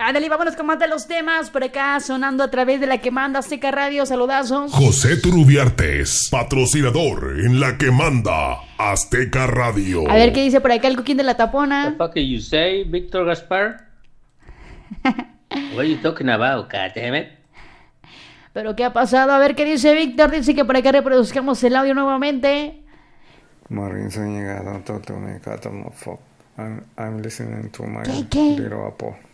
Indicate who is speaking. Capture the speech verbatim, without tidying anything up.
Speaker 1: Ándale, vámonos con más de los temas. Por acá sonando a través de la que manda Azteca Radio. Saludazos.
Speaker 2: José Turubiartes, patrocinador en la que manda Azteca Radio.
Speaker 1: A ver qué dice por acá el Coquín de la Tapona.
Speaker 3: What the fuck you say, Víctor Gaspar? What are you talking about, goddammit?
Speaker 1: ¿Pero qué ha pasado? A ver qué dice Víctor. Dice que por acá reproduzcamos el audio nuevamente.
Speaker 4: Marin Zúñiga, don't talk to me, cut them off. I'm, I'm listening to my
Speaker 1: ¿Qué, qué?
Speaker 4: little Apo.